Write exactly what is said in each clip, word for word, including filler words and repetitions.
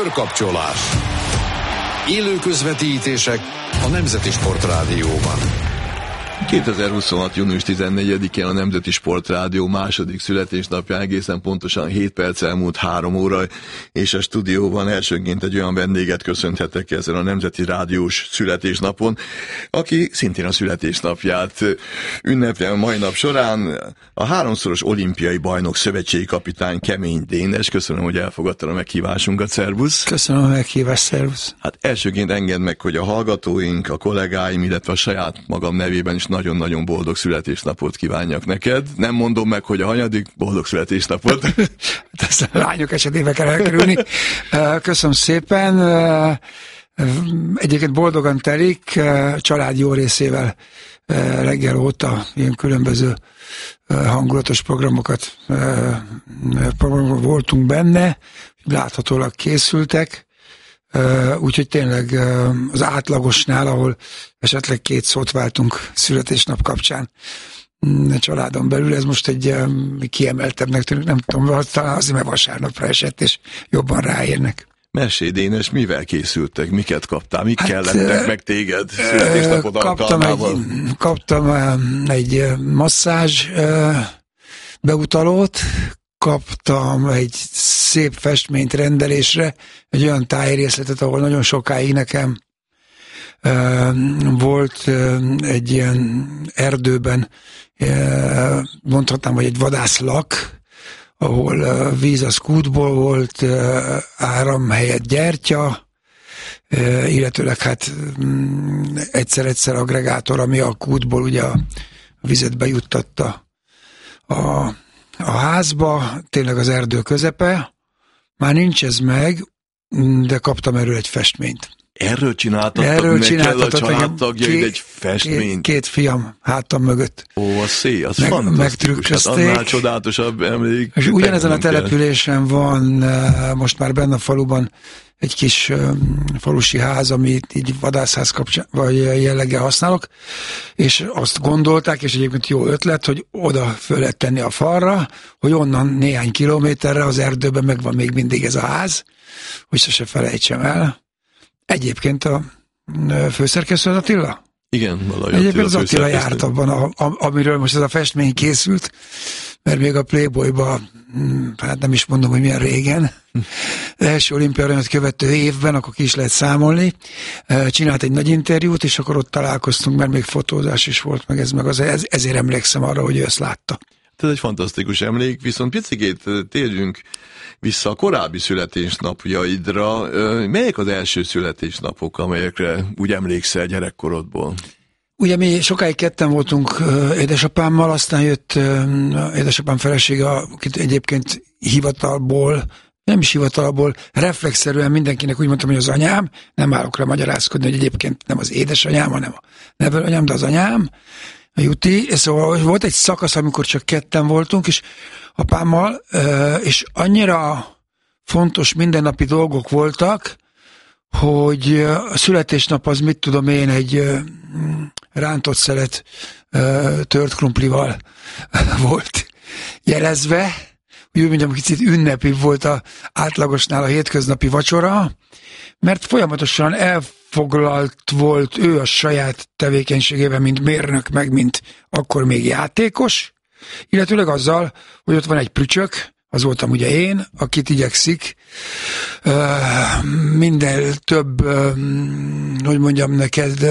Körkapcsolás. Élő közvetítések a Nemzeti Sportrádióban. kétezer-huszonhat. június tizennegyedikén a Nemzeti Sportrádió második születésnapján egészen pontosan hét perc elmúlt három óra, és a stúdióban elsőként egy olyan vendéget köszönhetek ezen a Nemzeti Rádiós születésnapon, aki szintén a születésnapját ünnepli a mai nap során. A háromszoros olimpiai bajnok szövetségi kapitány Kemény Dénes. Köszönöm, hogy elfogadtad a meghívásunkat, szervusz! Köszönöm a meghívást, szervusz! Hát elsőként engedd meg, hogy a hallgatóink, a kollégáim, illetve a saját magam nevében is nagyon-nagyon boldog születésnapot kívánjak neked. Nem mondom meg, hogy a hanyadik, boldog születésnapot. Ezt a lányok esetében kell elkerülni. Köszönöm szépen. Egyébként boldogan telik, család jó részével reggel óta ilyen különböző hangulatos programokat programok voltunk benne, láthatólag készültek. Uh, úgyhogy tényleg uh, az átlagosnál, ahol esetleg két szót váltunk születésnap kapcsán a családon belül, ez most egy um, kiemeltebbnek tűnik, nem tudom, talán azért, mert vasárnapra esett, és jobban ráérnek. Mesélj, Dénes, mivel készültek, miket kaptál, mik hát, kellettek uh, meg téged uh, születésnapod kaptam alkalmával? Egy, kaptam uh, egy masszázs uh, beutalót, kaptam egy szép festményt rendelésre, egy olyan tájérészletet, ahol nagyon sokáig nekem uh, volt uh, egy ilyen erdőben, uh, mondhatnám, hogy egy vadászlak, ahol uh, víz az kútból volt, uh, áram helyett gyertya, uh, illetőleg hát um, egyszer-egyszer agregátor, ami a kútból ugye a vizet bejuttatta a a házba, tényleg az erdő közepe. Már nincs ez meg, de kaptam erről egy festményt. Erről csináltatok erről neked a családtagjaid két, egy festményt? Két, két fiam hátam mögött. Ó, a szé, az meg, fantasztikus. Hát annál csodálatosabb emlék. És ugyanezen a településen van, most már benne a faluban egy kis falusi ház, amit így vadászház kapcsán, vagy jelleggel használok, és azt gondolták, és egyébként jó ötlet, hogy oda föl lehet tenni a falra, hogy onnan néhány kilométerre az erdőben megvan még mindig ez a ház, hogy sose felejtsem el. Egyébként a főszerkesztő az Attila? Igen, valahogy Egyébként az Attila járt abban, a, a, amiről most ez a festmény készült, mert még a Playboyban, hát nem is mondom, hogy milyen régen, első olimpiaranyat követő évben, akkor ki is lehet számolni, csinált egy nagy interjút, és akkor ott találkoztunk, mert még fotózás is volt, meg ez, meg az, ez, ezért emlékszem arra, hogy ő ezt látta. Ez egy fantasztikus emlék, viszont picikét térjünk vissza a korábbi születésnapjaidra. Melyek az első születésnapok, amelyekre úgy emlékszel gyerekkorodból? Ugye mi sokáig ketten voltunk édesapámmal, aztán jött édesapám felesége, akit egyébként hivatalból, nem is hivatalból, reflexzerűen mindenkinek úgy mondtam, hogy az anyám, nem állok rá magyarázkodni, hogy egyébként nem az édesanyám, hanem a nevelőanyám, de az anyám, a Juti, és szóval volt egy szakasz, amikor csak ketten voltunk, és apámmal, és annyira fontos mindennapi dolgok voltak, hogy a születésnap az, mit tudom én, egy rántott szelet tört krumplival volt jelezve, úgy mondjam, kicsit ünnepi volt a átlagosnál a hétköznapi vacsora, mert folyamatosan elfoglalt volt ő a saját tevékenységében, mint mérnök, meg mint akkor még játékos, illetőleg azzal, hogy ott van egy prücsök, az voltam ugye én, akit igyekszik minden több, hogy mondjam neked,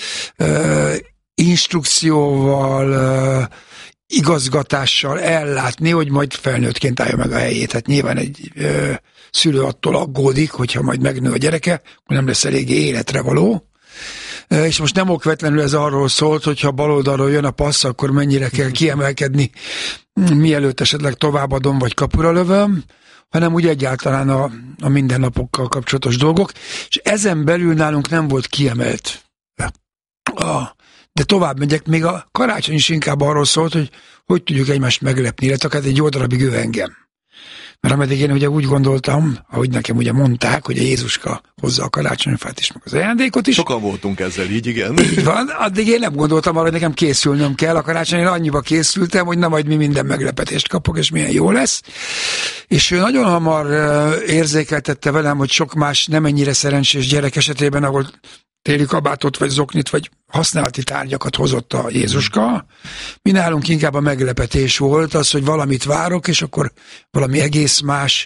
instrukcióval, igazgatással ellátni, hogy majd felnőttként állja meg a helyét. Hát nyilván egy ö, szülő attól aggódik, hogyha majd megnő a gyereke, akkor nem lesz eléggé életre való. E, és most nem okvetlenül ez arról szólt, hogyha bal oldalról jön a passz, akkor mennyire kell kiemelkedni, mielőtt esetleg továbbadom, vagy kapura lövöm, hanem úgy egyáltalán a, a mindennapokkal kapcsolatos dolgok. És ezen belül nálunk nem volt kiemelt. A, de tovább megyek, még a karácsony is inkább arról szólt, hogy hogy tudjuk egymást meglepni, illetve akár egy jó darabig ő engem. Mert ameddig én ugye úgy gondoltam, ahogy nekem ugye mondták, hogy a Jézuska hozza a karácsonyfát is, meg az ajándékot is. Sokan voltunk ezzel, így igen. Így van, addig én nem gondoltam arra, hogy nekem készülnöm kell a karácsonyra, annyiba készültem, hogy na majd mi minden meglepetést kapok, és milyen jó lesz. És ő nagyon hamar érzékeltette velem, hogy sok más nem ennyire szerencsés gyerek esetében, ahol téli kabátot, vagy zoknit, vagy használati tárgyakat hozott a Jézuska. Mi nálunk inkább a meglepetés volt az, hogy valamit várok, és akkor valami egész más.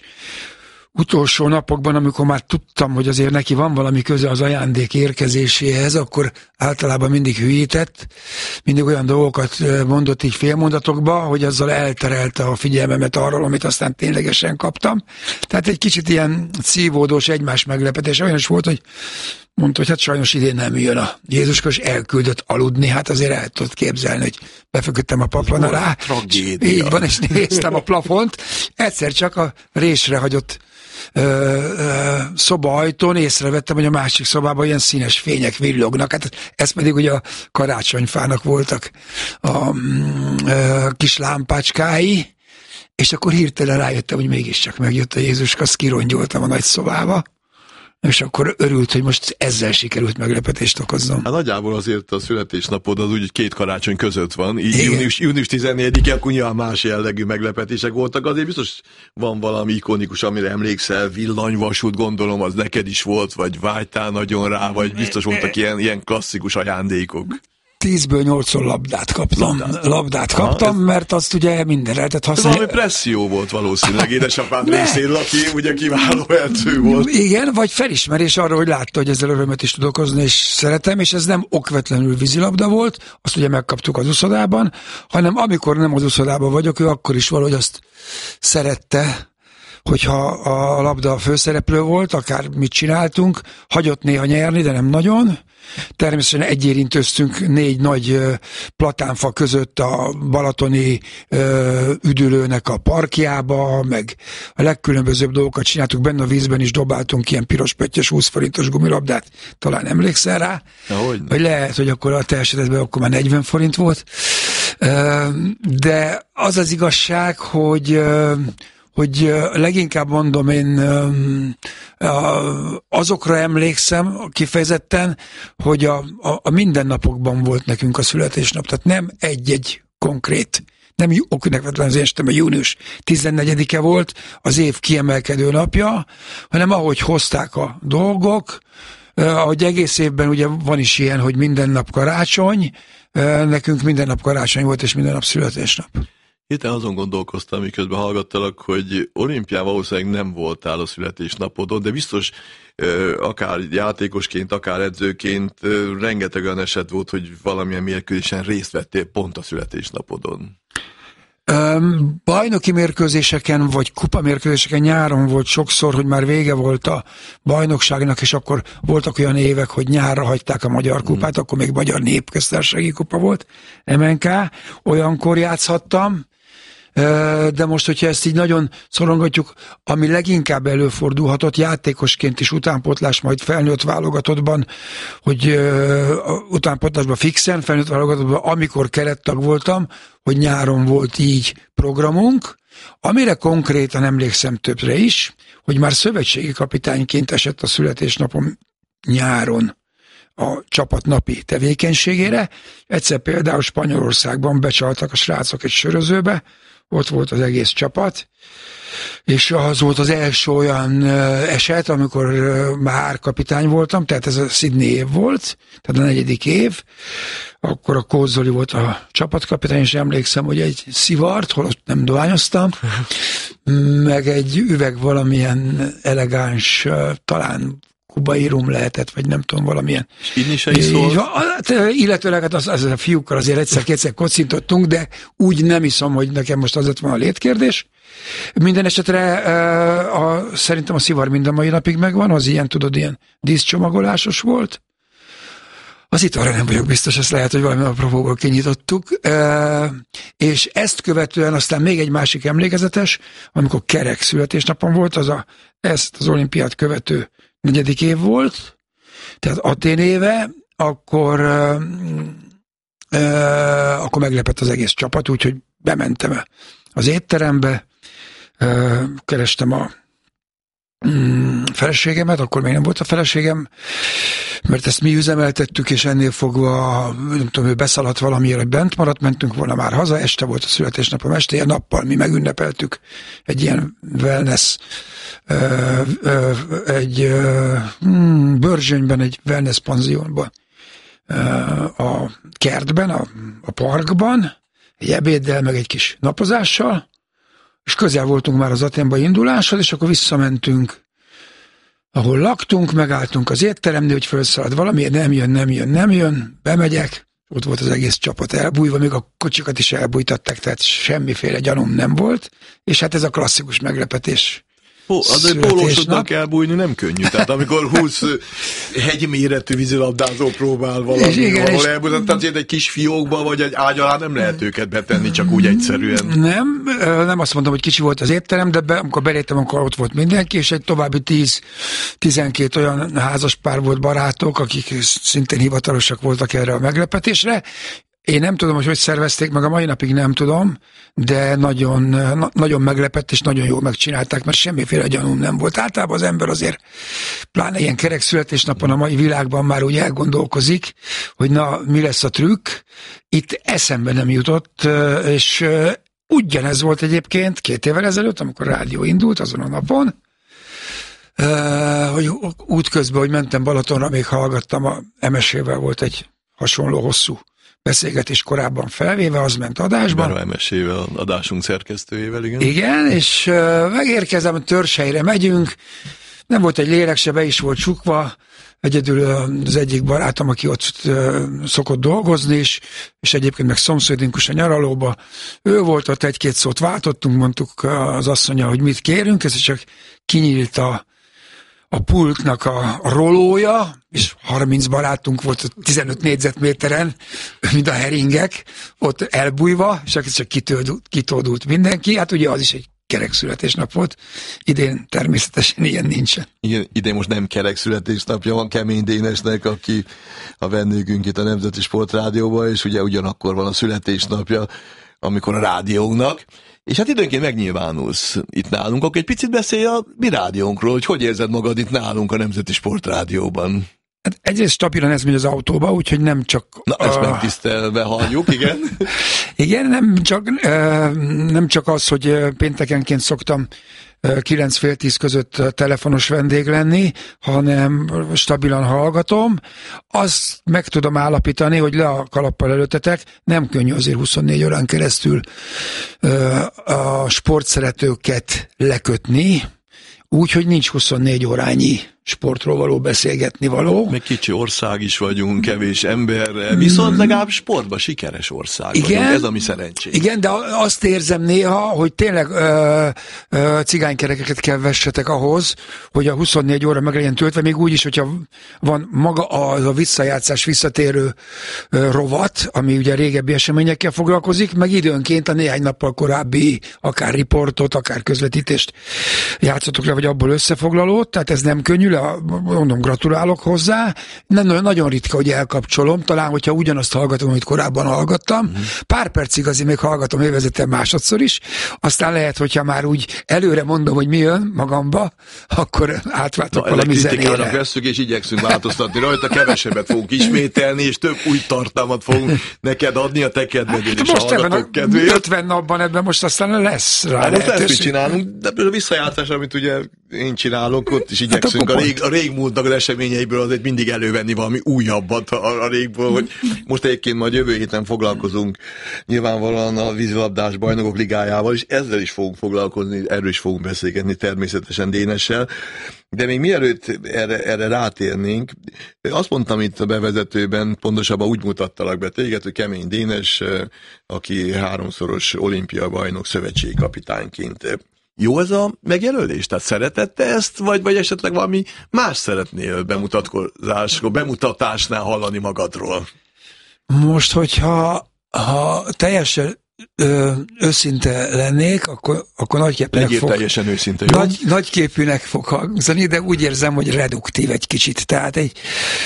Utolsó napokban, amikor már tudtam, hogy azért neki van valami köze az ajándék érkezéséhez, akkor általában mindig hülyített, mindig olyan dolgokat mondott így félmondatokba, hogy azzal elterelte a figyelmemet arról, amit aztán ténylegesen kaptam. Tehát egy kicsit ilyen szívódós egymás meglepetés. Olyan is volt, hogy mondta, hogy hát sajnos idén nem jön a Jézuska, és elküldött aludni. Hát azért el tudod képzelni, hogy befeküdtem a plafon alá. Tragédia. Így van, és néztem a plafont. Egyszer csak a résre hagyott Ö, ö, szobaajtón észrevettem, hogy a másik szobában ilyen színes fények villognak. Hát ez pedig ugye a karácsonyfának voltak a ö, kis lámpácskái, és akkor hirtelen rájöttem, hogy mégiscsak megjött a Jézuska, azt kirongyoltam a nagy szobába, és akkor örült, hogy most ezzel sikerült meglepetést okoznom. Hát nagyjából azért a születésnapod az úgy két karácsony között van, így június, június tizennegyedike, akkor nyilván más jellegű meglepetések voltak, azért biztos van valami ikonikus, amire emlékszel, villanyvasút, gondolom, az neked is volt, vagy vágytál nagyon rá, vagy biztos voltak ilyen, ilyen klasszikus ajándékok. Tízből nyolcszor labdát kaptam. Labdát, labdát kaptam, aha, ez... mert azt ugye mindenre lehetett használni. Ez valami presszió volt valószínűleg édesapád részéről, aki ugye kiváló edző volt. Igen, vagy felismerés arra, hogy látta, hogy ezzel örömet is tud okozni, és szeretem, és ez nem okvetlenül vízilabda volt, azt ugye megkaptuk az uszodában, hanem amikor nem az uszodában vagyok, ő akkor is valahogy azt szerette, hogyha a labda a főszereplő volt, akár mit csináltunk, hagyott néha nyerni, de nem nagyon. Természetesen egyérintőztünk négy nagy platánfa között a balatoni ö, üdülőnek a parkjába, meg a legkülönbözőbb dolgokat csináltuk benne a vízben is, dobáltunk ilyen piros pöttyös húsz forintos gumilabdát, talán emlékszel rá? Ahogy vagy lehet, hogy akkor a te esetedben akkor már negyven forint volt. Ö, de az az igazság, hogy ö, hogy leginkább mondom, én azokra emlékszem kifejezetten, hogy a, a, a mindennapokban volt nekünk a születésnap, tehát nem egy-egy konkrét, nem okvetlen az este, mert június tizennegyedike volt az év kiemelkedő napja, hanem ahogy hozták a dolgok, ahogy egész évben ugye van is ilyen, hogy minden nap karácsony, nekünk minden nap karácsony volt, és minden nap születésnap. Héten azon gondolkoztam, miközben hallgattalak, hogy olimpián valószínűleg nem voltál a születésnapodon, de biztos akár játékosként, akár edzőként rengeteg olyan eset volt, hogy valamilyen mérkőzésen részt vettél pont a születésnapodon. Um, bajnoki mérkőzéseken, vagy kupamérkőzéseken nyáron volt sokszor, hogy már vége volt a bajnokságnak, és akkor voltak olyan évek, hogy nyárra hagyták a Magyar Kupát, mm. akkor még Magyar Népköztársasági Kupa volt, em en ká, olyankor játszhattam, de most, hogyha ezt így nagyon szorongatjuk, ami leginkább előfordulhatott játékosként is utánpótlás, majd felnőtt válogatottban, hogy uh, utánpótlásban fixen, felnőtt válogatottban, amikor kerettag voltam, hogy nyáron volt így programunk, amire konkrétan emlékszem többre is, hogy már szövetségi kapitányként esett a születésnapom nyáron a csapat napi tevékenységére. Egyszer például Spanyolországban becsaltak a srácok egy sörözőbe, ott volt az egész csapat, és az volt az első olyan eset, amikor már kapitány voltam, tehát ez a Sydney év volt, tehát a negyedik év, akkor a Kóz Zoli volt a csapatkapitány, és emlékszem, hogy egy szivart, holott nem dohányoztam, meg egy üveg valamilyen elegáns, talán kubai rum lehetett, vagy nem tudom, valamilyen. Inni se iszol? Hát, illetőleg hát az, az a fiúkkal azért egyszer-kétszer kocintottunk, de úgy nem iszom, hogy nekem most az lett van a létkérdés. Minden esetre a, a, szerintem a szivar mind a mai napig megvan, az ilyen, tudod, ilyen díszcsomagolásos volt. Az itt arra nem vagyok biztos, ezt lehet, hogy valami apropóból kinyitottuk. E, és ezt követően aztán még egy másik emlékezetes, amikor kerek születésnapom volt, az a, ezt az olimpiát követő negyedik év volt, tehát Atén éve, akkor, uh, uh, akkor meglepett az egész csapat, úgyhogy bementem az étterembe, kerestem a mm, feleségemet, akkor még nem volt a feleségem, mert ezt mi üzemeltettük, és ennél fogva, nem tudom, ő beszaladt valamiért, hogy bent maradt, mentünk volna már haza, este volt a születésnapom, este, ilyen nappal mi megünnepeltük egy ilyen wellness, ö, ö, egy ö, hmm, Börzsönyben, egy wellness panziónban, ö, a kertben, a, a parkban, egy ebéddel, meg egy kis napozással, és közel voltunk már az Athénba induláshoz, és akkor visszamentünk, ahol laktunk, megálltunk az étteremnél, hogy felszalad valami, nem jön, nem jön, nem jön, bemegyek, ott volt az egész csapat elbújva, még a kocsikat is elbújtatták, tehát semmiféle gyanúm nem volt, és hát ez a klasszikus meglepetés. Ó, azért pólósodnak elbújni nem könnyű. Tehát amikor húsz hegyméretű vízilabdázó próbál valami, valahol elbújni, tehát egy kis fiókba vagy egy ágy alá nem lehet őket betenni, csak úgy egyszerűen. Nem, nem azt mondom, hogy kicsi volt az étterem, de be, amikor beléptem, akkor ott volt mindenki, és egy további tíz-tizenkét olyan házaspár volt, barátok, akik szintén hivatalosak voltak erre a meglepetésre. Én nem tudom, hogy hogy szervezték, meg a mai napig nem tudom, de nagyon, na, nagyon meglepett, és nagyon jól megcsinálták, mert semmiféle gyanúm nem volt. Általában az ember azért, pláne ilyen kerek születésnapon a mai világban már úgy elgondolkozik, hogy na, mi lesz a trükk. Itt eszembe nem jutott, és ugyanez volt egyébként két évvel ezelőtt, amikor a rádió indult azon a napon, hogy útközben, hogy mentem Balatonra, még hallgattam, a em es ével volt egy hasonló hosszú beszélgetés korábban felvéve, az ment adásban. Beró em es-ével, adásunk szerkesztőjével, igen. Igen, és uh, megérkezem, törzshelyre megyünk, nem volt egy lélek se, be is volt csukva, egyedül az egyik barátom, aki ott uh, szokott dolgozni is, és egyébként meg szomszédinkus a nyaralóba, ő volt ott, egy-két szót váltottunk, mondtuk az asszonya, hogy mit kérünk, ez csak kinyílt a a pultnak a, a rolója, és harminc barátunk volt tizenöt négyzetméteren, mint a heringek, ott elbújva, és csak kitódult, kitódult mindenki. Hát ugye az is egy kerek születésnap volt. Idén természetesen ilyen nincsen. Igen, idén most nem kerek születésnapja van Kemény Dénesnek, aki a vendégünk itt a Nemzeti Sportrádióban, és ugye ugyanakkor van a születésnapja, amikor a rádiónknak. És hát időnként megnyilvánulsz itt nálunk, akkor egy picit beszélj a mi rádiónkról, hogy hogy érzed magad itt nálunk a Nemzeti Sportrádióban. Hát egyrészt stabilan ez megy az autóba, úgyhogy nem csak... Na, ezt a... megtisztelve halljuk, igen. Igen, nem csak, nem csak az, hogy péntekenként szoktam kilenc fél tíz között telefonos vendég lenni, hanem stabilan hallgatom. Azt meg tudom állapítani, hogy le a kalappal előttetek, nem könnyű azért huszonnégy órán keresztül a sportszeretőket lekötni, úgy, hogy nincs huszonnégy órányi sportról való beszélgetni való. Meg kicsi ország is vagyunk, kevés emberrel, viszont legalább sportban sikeres ország igen, vagyunk, ez a mi szerencsénk. Igen, de azt érzem néha, hogy tényleg ö, ö, cigánykerekeket kell vessetek ahhoz, hogy a huszonnégy óra meg legyen töltve, még úgy is, hogyha van maga az a visszajátszás, visszatérő ö, rovat, ami ugye régebbi eseményekkel foglalkozik, meg időnként a néhány nappal korábbi akár riportot, akár közvetítést játszatok le, vagy abból összefoglalót, tehát ez nem könnyű, mondom, gratulálok hozzá. Nem, nagyon ritka, hogy elkapcsolom, talán, hogyha ugyanazt hallgatom, amit korábban hallgattam. Mm. Pár percig azért még hallgatom élvezettel másodszor is, aztán lehet, hogyha már úgy előre mondom, hogy mi jön magamba, akkor átváltok Na, valami zenére. Vesszük, és igyekszünk változtatni rajta, kevesebbet fogunk ismételni, és több új tartalmat fogunk neked adni a te kedvedén és a hallgatók kedvéért. ötven napban ebben most aztán lesz rá hát most ezt csinálunk, de a visszajátszás, amit ugye én csinálok, ott is igyekszünk hát a, rég, a régmúltnak az eseményeiből azért mindig elővenni valami újabbat a, a régből, hogy most egyébként majd jövő héten foglalkozunk nyilvánvalóan a vízilabdás bajnokok ligájával, és ezzel is fogunk foglalkozni, erről is fogunk beszélgetni természetesen Dénessel. De még mielőtt erre, erre rátérnénk, azt mondtam itt a bevezetőben, pontosabban úgy mutattalak be téged, hogy Kemény Dénes, aki háromszoros olimpia bajnok szövetségi kapitányként. Jó ez a megjelölés? Tehát szereted te ezt, vagy, vagy esetleg valami más szeretnél bemutatkozáskor, bemutatásnál hallani magadról? Most, hogyha ha teljesen ö, őszinte lennék, akkor, akkor nagyképűnek fog... teljesen őszinte, jó? Nagy, nagyképűnek fog hangzani, de úgy érzem, hogy reduktív egy kicsit. Tehát egy,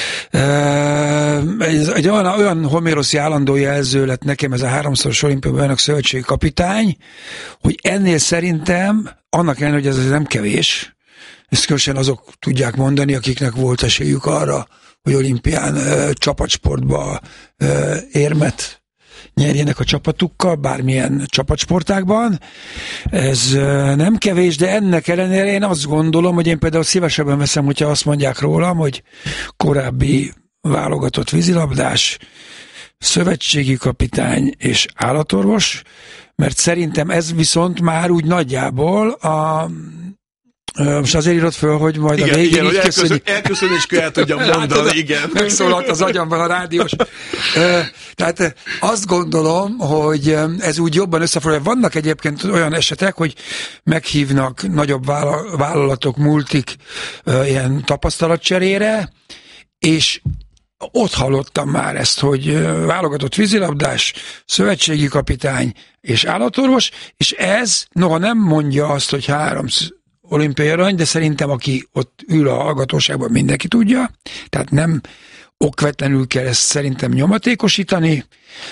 ö, egy, egy olyan, olyan homéroszi állandó jelző lett nekem ez a háromszoros olimpiai bajnok szövetségi kapitány, hogy ennél szerintem, annak ellenére, hogy ez nem kevés, ezt különösen azok tudják mondani, akiknek volt esélyük arra, hogy olimpián ö, csapatsportba ö, érmet nyerjenek a csapatukkal, bármilyen csapatsportákban. Ez ö, nem kevés, de ennek ellenére én azt gondolom, hogy én például szívesebben veszem, hogyha azt mondják rólam, hogy korábbi válogatott vízilabdás, szövetségi kapitány és állatorvos, mert szerintem ez viszont már úgy nagyjából a most azért írod föl, hogy majd igen, a végén igen, így köszönjük. Elköszönésként el tudjam mondani, igen. Megszólalt az agyamban a rádiós. Tehát azt gondolom, hogy ez úgy jobban összefoglalja. Vannak egyébként olyan esetek, hogy meghívnak nagyobb vállalatok, multik ilyen tapasztalatcserére, és ott hallottam már ezt, hogy válogatott vízilabdás, szövetségi kapitány és állatorvos, és ez, noha nem mondja azt, hogy három olimpiai arany, de szerintem aki ott ül a hallgatóságban, mindenki tudja, tehát nem okvetlenül kell ezt szerintem nyomatékosítani,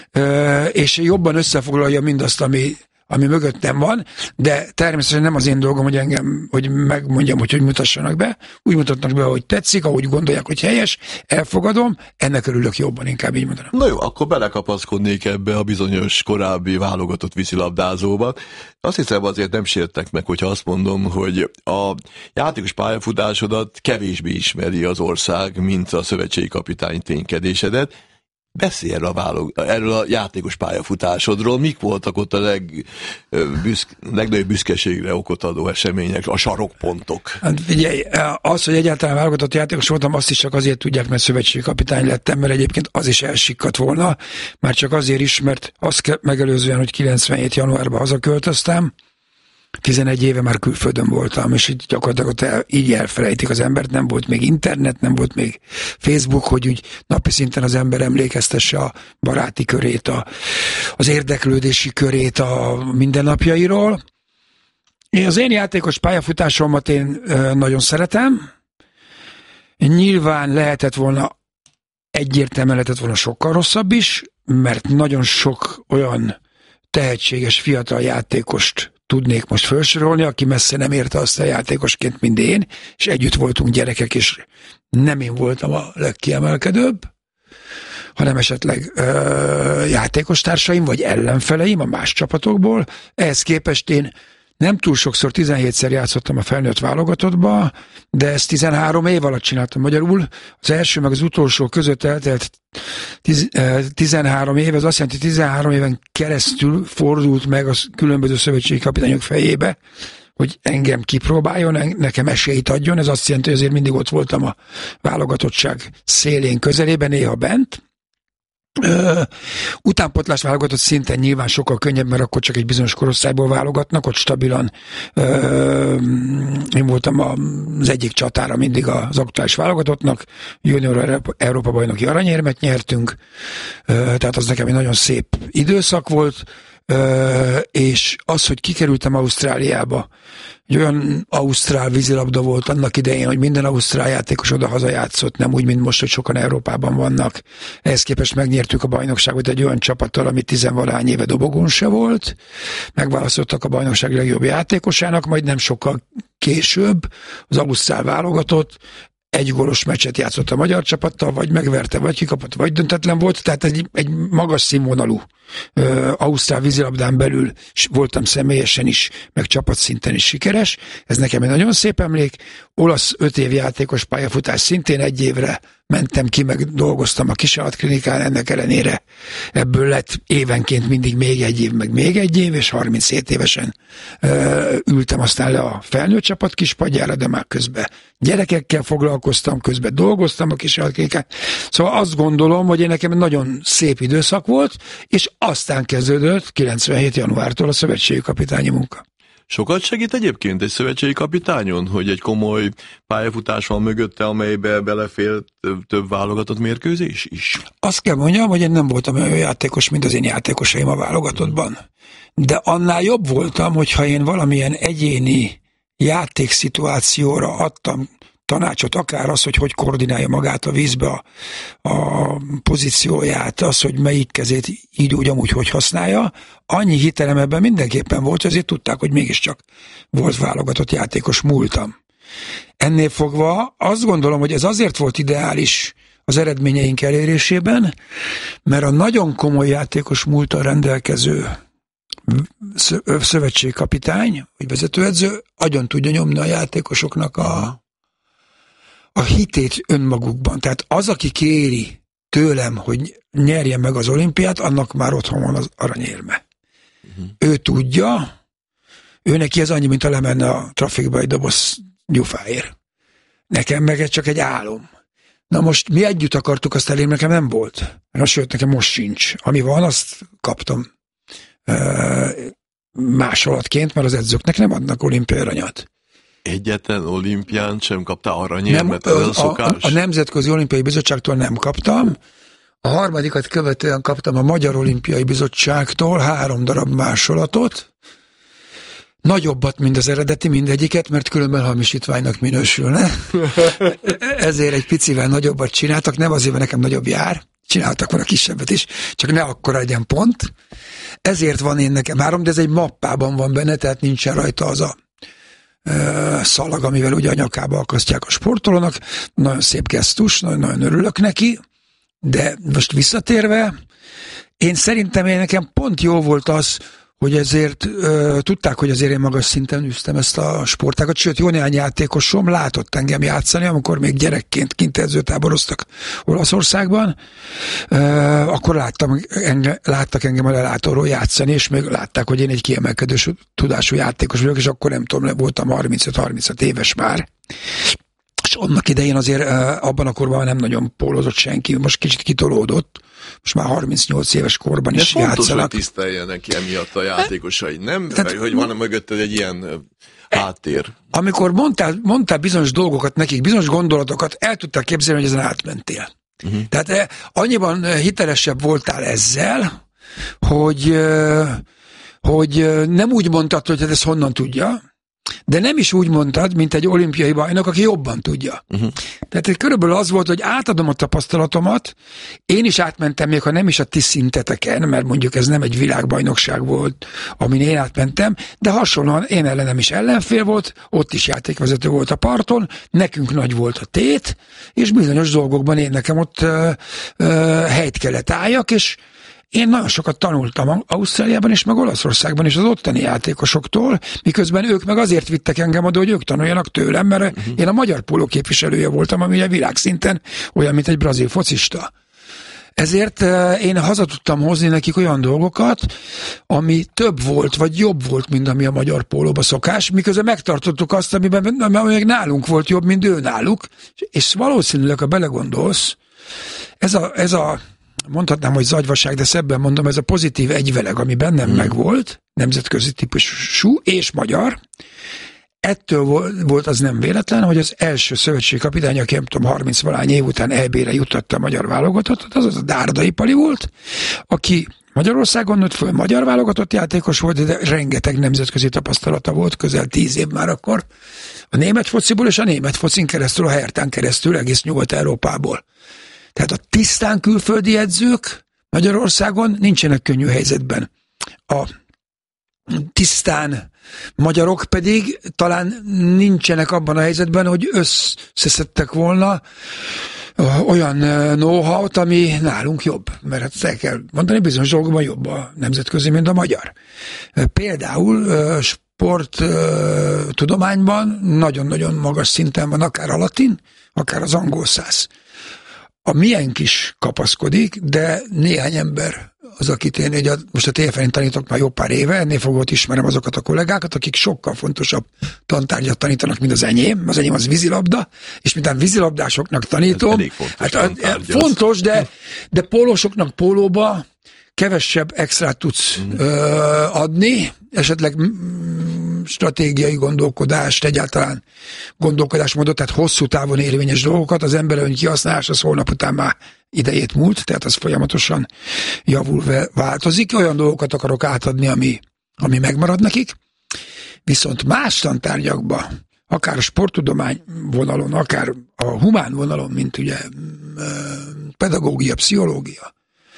és jobban összefoglalja mindazt, ami, ami mögöttem van, de természetesen nem az én dolgom, hogy engem, hogy megmondjam, hogy hogy mutassanak be. Úgy mutatnak be, hogy tetszik, ahogy gondolják, hogy helyes, elfogadom, ennek örülök jobban, inkább így mondanám. Na jó, akkor belekapaszkodnék ebbe a bizonyos korábbi válogatott vízilabdázóba. Azt hiszem azért nem sértek meg, hogyha azt mondom, hogy a játékos pályafutásodat kevésbé ismeri az ország, mint a szövetségi kapitány ténykedésedet. Beszélj erről a, válog, erről a játékos pályafutásodról, mik voltak ott a leg, büszk, legnagyobb büszkeségre okot adó események, a sarokpontok? Hát figyelj, az, hogy egyáltalán válogatott játékos voltam, azt is csak azért tudják, mert szövetségi kapitány lettem, mert egyébként az is elsikkadt volna, már csak azért is, mert azt megelőzően, hogy kilencvenhét januárban hazaköltöztem, tizenegy éve már külföldön voltam, és így gyakorlatilag ott el, így elfelejtik az embert, nem volt még internet, nem volt még Facebook, hogy úgy napi szinten az ember emlékeztesse a baráti körét, a, az érdeklődési körét a mindennapjairól. Én az én játékos pályafutásomat én ö, nagyon szeretem. Nyilván lehetett volna, egyértelműen lehetett volna sokkal rosszabb is, mert nagyon sok olyan tehetséges fiatal játékost tudnék most felsorolni, aki messze nem érte azt a játékosként, mint én, és együtt voltunk gyerekek, és nem én voltam a legkiemelkedőbb, hanem esetleg ö, játékostársaim, vagy ellenfeleim a más csapatokból. Ehhez képest én nem túl sokszor, tizenhétszer játszottam a felnőtt válogatottba, de ezt tizenhárom év alatt csináltam magyarul. Az első meg az utolsó között eltelt tizenhárom év, ez azt jelenti, hogy tizenhárom éven keresztül fordult meg a különböző szövetségi kapitányok fejébe, hogy engem kipróbáljon, nekem esélyt adjon. Ez azt jelenti, hogy azért mindig ott voltam a válogatottság szélén, közelében, néha bent. Uh, utánpotlás válogatott szinten nyilván sokkal könnyebb, mert akkor csak egy bizonyos korosztályból válogatnak, ott stabilan uh, én voltam az egyik csatára mindig az aktuális válogatottnak, junior Európa bajnoki aranyérmet nyertünk, uh, tehát az nekem egy nagyon szép időszak volt, uh, és az, hogy kikerültem Ausztráliába, egy olyan ausztrál vízilabda volt annak idején, hogy minden ausztrál játékos oda-haza játszott, nem úgy, mint most, hogy sokan Európában vannak. Ehhez képest megnyertük a bajnokságot egy olyan csapattal, ami tizenvalahány éve dobogón se volt. Megválasztottak a bajnokság legjobb játékosának, majd nem sokkal később az ausztrál válogatott egy gólos meccset játszott a magyar csapattal, vagy megverte, vagy kikapott, vagy döntetlen volt, tehát egy, egy magas színvonalú uh, ausztrál vízilabdán belül voltam személyesen is, meg csapatszinten is sikeres. Ez nekem egy nagyon szép emlék. Olasz öt év játékos pályafutás, szintén egy évre mentem ki, meg dolgoztam a kisalatklinikán, ennek ellenére ebből lett évenként mindig még egy év, meg még egy év, és harminchét évesen uh, ültem aztán le a felnőtt csapat kispadjára, de már közben gyerekekkel foglalkoztam, közben dolgoztam a kisalatklinikán. Szóval azt gondolom, hogy én nekem nagyon szép időszak volt, és aztán kezdődött kilencvenhét januártól a szövetségi kapitányi munka. Sokat segít egyébként egy szövetségi kapitányon, hogy egy komoly pályafutás van mögötte, amelybe belefér több, több válogatott mérkőzés is? Azt kell mondjam, hogy én nem voltam olyan játékos, mint az én játékosaim a válogatottban. De annál jobb voltam, hogyha én valamilyen egyéni játékszituációra adtam tanácsot, akár az, hogy hogy koordinálja magát a vízbe a, a pozícióját, az, hogy melyik kezét így úgy amúgy hogy használja, annyi hitelem ebben mindenképpen volt, ezért tudták, hogy mégiscsak volt válogatott játékos múltam. Ennél fogva azt gondolom, hogy ez azért volt ideális az eredményeink elérésében, mert a nagyon komoly játékos múlttal rendelkező szövetségkapitány, vagy vezetőedző agyon tudja nyomni a játékosoknak a a hitét önmagukban. Tehát az, aki kéri tőlem, hogy nyerje meg az olimpiát, annak már otthon van az aranyérme. Uh-huh. Ő tudja, ő neki ez annyi, mint ha lemenne a trafikba egy doboz gyufáért. Nekem meg ez csak egy álom. Na most mi együtt akartuk azt elérni, nekem nem volt. Na, sőt, nekem most sincs. Ami van, azt kaptam uh, másolatként, mert az edzőknek nem adnak olimpiai aranyat. Egyetlen olimpián sem kaptál aranyérmet, ez a, a szokás? A, a Nemzetközi Olimpiai Bizottságtól nem kaptam. A harmadikat követően kaptam a Magyar Olimpiai Bizottságtól három darab másolatot. Nagyobbat, mint az eredeti mindegyiket, mert különben hamisítványnak minősülne. Ezért egy picivel nagyobbat csináltak, nem azért, mert nekem nagyobb jár. Csináltak volna kisebbet is, csak ne akkora legyen pont. Ezért van én nekem három, de ez egy mappában van benne, tehát nincsen rajta az a szalag, amivel ugye a nyakába akasztják a sportolónak. Nagyon szép gesztus, nagyon, nagyon örülök neki, de most visszatérve, én szerintem én nekem pont jó volt az, hogy ezért ö, tudták, hogy azért én magas szinten üztem ezt a sportágat, sőt, jó néhány játékosom látott engem játszani, amikor még gyerekként kint edzőtáboroztak Olaszországban, ö, akkor láttam enge, láttak engem a lelátóról játszani, és még látták, hogy én egy kiemelkedő tudású játékos vagyok, és akkor nem tudom, voltam harmincöt-harminchat éves már. És annak idején azért abban a korban nem nagyon pólózott senki, most kicsit kitolódott, most már harmincnyolc éves korban de is játszanak. De fontos, hogy tiszteljenek emiatt a játékosai, nem? Tehát, hogy van mögötted egy ilyen háttér. Amikor mondtál, mondtál bizonyos dolgokat nekik, bizonyos gondolatokat, el tudták képzelni, hogy ezen átmentél. Uh-huh. Tehát annyiban hitelesebb voltál ezzel, hogy, hogy nem úgy mondtad, hogy ez honnan tudja, de nem is úgy mondtad, mint egy olimpiai bajnok, aki jobban tudja. Uh-huh. Tehát körülbelül az volt, hogy átadom a tapasztalatomat, én is átmentem, még ha nem is a ti szinteteken, mert mondjuk ez nem egy világbajnokság volt, amin én átmentem, de hasonlóan én ellenem is ellenfél volt, ott is játékvezető volt a parton, nekünk nagy volt a tét, és bizonyos dolgokban én nekem ott ö, ö, helyt kellett álljak, és én nagyon sokat tanultam Ausztráliában és meg Olaszországban is az ottani játékosoktól, miközben ők meg azért vittek engem oda, hogy ők tanuljanak tőlem, mert uh-huh. én a magyar póló képviselője voltam, ami a világszinten olyan, mint egy brazil focista. Ezért én haza tudtam hozni nekik olyan dolgokat, ami több volt, vagy jobb volt, mint ami a magyar pólóba szokás, miközben megtartottuk azt, amiben még nálunk volt jobb, mint ő náluk, és valószínűleg, ha belegondolsz, ez a, ez a mondhatnám, hogy zagyvaság, de szebben mondom, ez a pozitív egyveleg, ami bennem hmm. megvolt, nemzetközi típusú és magyar, ettől volt az nem véletlen, hogy az első szövetségkapitány, aki nem tudom, harminc-valány év után é bé-re juttatta a magyar válogatottat, az az a Dárdai Pali volt, aki Magyarországon nőtt föl, magyar válogatott játékos volt, de rengeteg nemzetközi tapasztalata volt, közel tíz év már akkor, a német fociból és a német focin keresztül, a Hertán keresztül, egész Nyugat-Európából. Tehát a tisztán külföldi edzők Magyarországon nincsenek könnyű helyzetben. A tisztán magyarok pedig talán nincsenek abban a helyzetben, hogy összeszedtek volna olyan know-how-t, ami nálunk jobb. Mert hát el kell mondani, bizonyos dolgokban jobb a nemzetközi, mint a magyar. Például sport tudományban nagyon-nagyon magas szinten van akár a latin, akár az angol száz. A miénk is kapaszkodik, de néhány ember az, akit én egy, most a té ef en tanítok már jó pár éve, ennél fogva ismerem azokat a kollégákat, akik sokkal fontosabb tantárgyat tanítanak, mint az enyém. Az enyém az vízilabda, és mintán vízilabdásoknak tanítom. Ez fontos, hát, fontos de, de pólósoknak pólóba kevesebb extrát tudsz mm. ö, adni, esetleg mm, stratégiai gondolkodást, egyáltalán gondolkodásmódot, tehát hosszú távon érvényes dolgokat, az emberelőny kihasználás az holnap után már idejét múlt, tehát az folyamatosan javul, változik. Olyan dolgokat akarok átadni, ami, ami megmarad nekik, viszont más tantárgyakba, akár a sporttudomány vonalon, akár a humán vonalon, mint ugye pedagógia, pszichológia,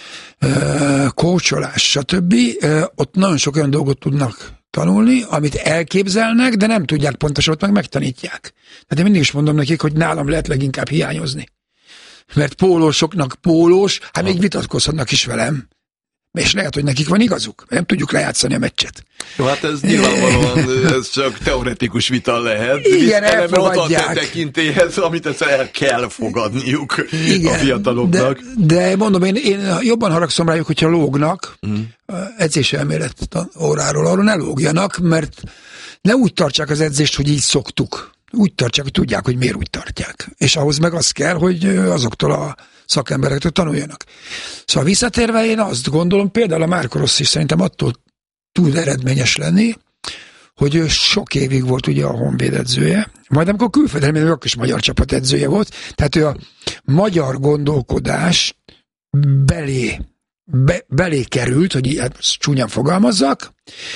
coacholás, stb. Ott nagyon sok olyan dolgot tudnak tanulni, amit elképzelnek, de nem tudják pontosan, ott meg megtanítják. Tehát én mindig is mondom nekik, hogy nálam lehet leginkább hiányozni. Mert pólósoknak pólós, hát még vitatkozhatnak is velem. És lehet, hogy nekik van igazuk. Nem tudjuk lejátszani a meccset. Jó, hát ez nyilvánvalóan ez csak teoretikus vita lehet. Igen, elfogadják. Ott a tekintélyhez, amit ezt el kell fogadniuk. Igen, a fiataloknak. De, de mondom, én, én jobban haragszom rájuk, hogyha lógnak mm. edzési elmélet óráról, arról ne lógjanak, mert ne úgy tartsák az edzést, hogy így szoktuk. Úgy tartsák, hogy tudják, hogy miért úgy tartják. És ahhoz meg az kell, hogy azoktól a szakemberektől tanuljanak. Szóval visszatérve én azt gondolom, például a Marco Rossi szerintem attól tud eredményes lenni, hogy ő sok évig volt ugye a Honvéd edzője, majd amikor külföldön, még akkor is magyar csapat edzője volt, tehát ő a magyar gondolkodás belé, be, belé került, hogy ilyen csúnyán fogalmazzak,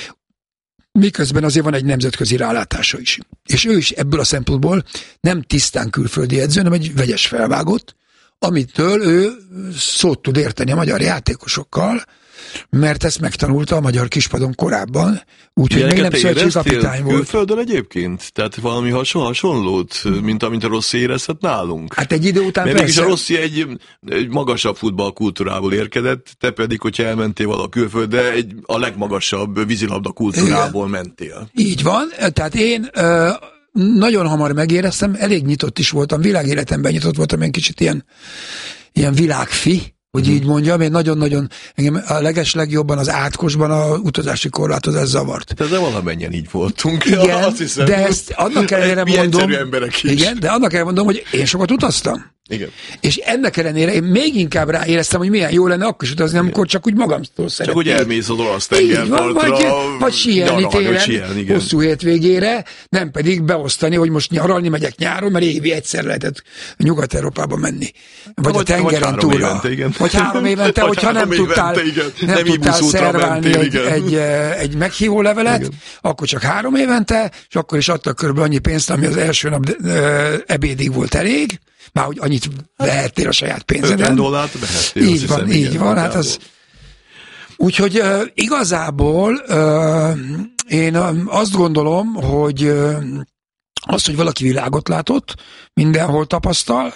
miközben azért van egy nemzetközi rálátása is. És ő is ebből a szempontból nem tisztán külföldi edző, hanem egy vegyes felvágott, amitől ő szót tud érteni a magyar játékosokkal, mert ezt megtanulta a magyar kispadon korábban, úgyhogy még nem szövetségi kapitány volt. Külföldön egyébként? Tehát valami hasonló, hasonlót, mint amit a Rossi érezhet nálunk? Hát egy idő után mert persze. Mert a Rossi egy, egy magasabb futballkultúrából érkezett, te pedig, hogyha elmentél vala külföldre, egy, a legmagasabb vízilabda kultúrából igen. mentél. Így van, tehát én... Uh, nagyon hamar megéreztem, elég nyitott is voltam, világéletemben nyitott voltam, én kicsit ilyen, ilyen világfi, hogy így mondjam, én nagyon-nagyon, engem a legeslegjobban az átkosban a utazási korlátozás zavart. De valamennyien így voltunk. Igen, azt hiszem, de ezt annak ellenére mondom, emberek is. Igen, de annak ellenére mondom, hogy én sokat utaztam. Igen. És ennek ellenére én még inkább ráéreztem, hogy milyen jó lenne akkor is utazni, amikor csak úgy magamtól szeretnék. Csak úgy elmész az olasz tengerpartra. Vagy, vagy síelni télen, hosszú hétvégére, nem pedig beosztani, hogy most nyaralni megyek nyáron, mert évi egyszer lehetett Nyugat-Európába menni. Vagy, vagy a tengeren túlra. Vagy három évente, vagy hogyha nem tudtál, évente, nem nem tudtál szerválni mentél, egy, egy, egy meghívó levelet, igen. akkor csak három évente, és akkor is adtak körülbelül annyi pénzt, ami az első nap ebédig volt elég. Már hogy annyit vehettél a saját pénzeden. ötven dollárt vehettél. Így van, így igen, van. Hát az... Úgyhogy uh, igazából uh, én uh, azt gondolom, hogy uh, az, hogy valaki világot látott, mindenhol tapasztal,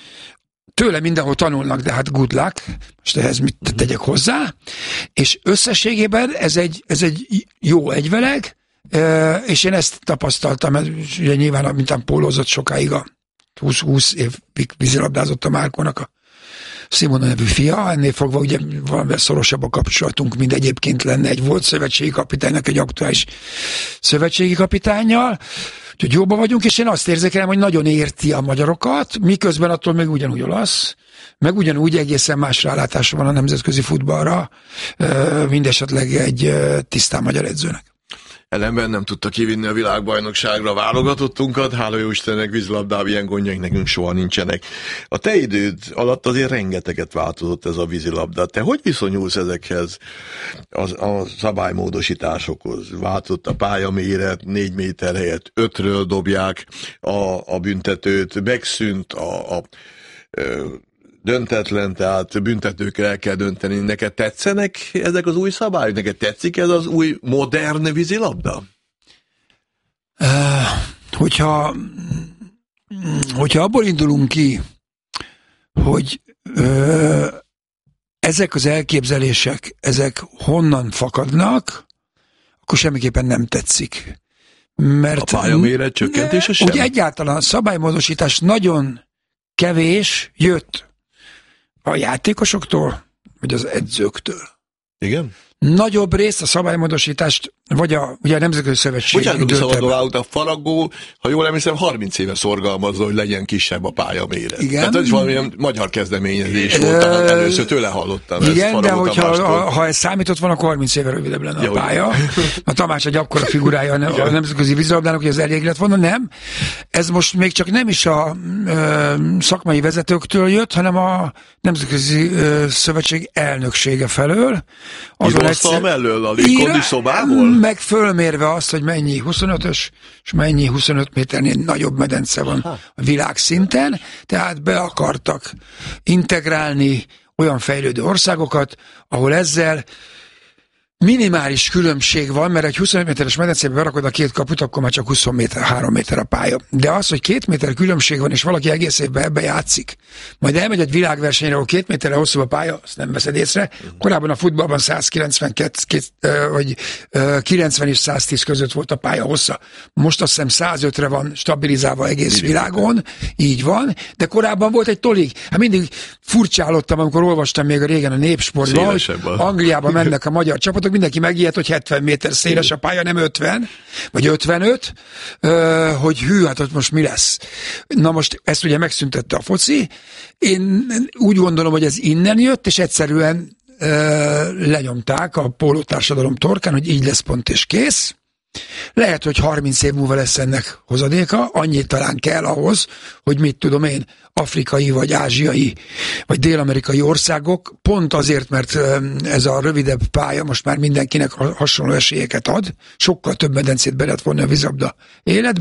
tőle mindenhol tanulnak, de hát good luck, most ehhez mit tegyek hozzá, és összességében ez egy, ez egy jó egyveleg, uh, és én ezt tapasztaltam, ugye nyilván, mintán pólózott sokáig a húsz évig vízilabdázott a Márkónak a Simona nevű fia, ennél fogva ugye valamivel szorosabb a kapcsolatunk, mint egyébként lenne egy volt szövetségi kapitánynak, egy aktuális szövetségi kapitánnyal, úgyhogy jóban vagyunk, és én azt érzékelem, hogy nagyon érti a magyarokat, miközben attól még ugyanúgy olasz, meg ugyanúgy egészen más rálátása van a nemzetközi futballra, mindesetleg egy tisztán magyar edzőnek. Ellenben nem tudta kivinni a világbajnokságra válogatottunkat, hála jó Istennek vízilabdában ilyen gondjaink nekünk soha nincsenek. A te időd alatt azért rengeteget változott ez a vízilabda. Te hogy viszonyulsz ezekhez a, a szabálymódosításokhoz? Változott a pályaméret, négy méter helyett ötről dobják a, a büntetőt, megszűnt a, a, a döntetlen, tehát büntetőkkel el kell dönteni. Neked tetszenek ezek az új szabályok? Neked tetszik ez az új modern vízilabda? Uh, hogyha, hogyha abból indulunk ki, hogy uh, ezek az elképzelések, ezek honnan fakadnak, akkor semmiképpen nem tetszik. Mert a pályaméret csökkentése sem? Ugye egyáltalán a szabálymódosítás nagyon kevés jött a játékosoktól, vagy az edzőktől. Igen? Nagyobb részt a szabálymódosítást vagy a, ugye a Nemzetközi Szövetség. Bocsánat, szabadon a Faragó, ha jól emlékszem, harminc éve szorgalmazza, hogy legyen kisebb a pályaméret. Igen. Tehát ez is valamilyen magyar kezdeményezés volt, uh, először tőle hallottam. Igen, de hogyha ha, ha ez számított van, akkor harminc éve rövidebb lenne ja, a pálya. A Tamás egy akkora figurája a, a nemzetközi vízilabdának, hogy ez elég lett volna, nem. Ez most még csak nem is a ö, szakmai vezetőktől jött, hanem a Nemzetközi ö, Szövetség elnöksége felől. Azon egyszer mellől a légkondi szobából? Meg fölmérve azt, hogy mennyi huszonötös, és mennyi huszonöt méternél nagyobb medence van Aha. a világszinten, tehát be akartak integrálni olyan fejlődő országokat, ahol ezzel minimális különbség van, mert egy huszonöt méteres medencébe berakod a két kaput, akkor már csak húsz méter, három méter a pálya. De az, hogy két méter különbség van, és valaki egész évben ebbe játszik, majd elmegy egy világversenyre, ahol két méterre hosszú a pálya, azt nem veszed észre. Korábban a futballban száz kilencvenkettő, vagy kilencven és száztíz között volt a pálya hossza. Most azt hiszem száz ötre van stabilizálva egész világon, így van, de korábban volt egy tolig. Hát mindig furcsálottam, amikor olvastam még a régen a Népsportban, hogy Angliában mennek a magyar csapatok, mindenki megijedt, hogy hetven méter széles a pálya, nem ötven, vagy ötvenöt, hogy hű, hát ott most mi lesz. Na most ezt ugye megszüntette a foci. Én úgy gondolom, hogy ez innen jött, és egyszerűen lenyomták a pólótársadalom torkán, hogy így lesz, pont és kész. Lehet, hogy harminc év múlva lesz ennek hozadéka, annyit talán kell ahhoz, hogy mit tudom én, afrikai, vagy ázsiai, vagy dél-amerikai országok, pont azért, mert ez a rövidebb pálya most már mindenkinek hasonló esélyeket ad, sokkal több medencét be lehet vonni a vízilabda életbe,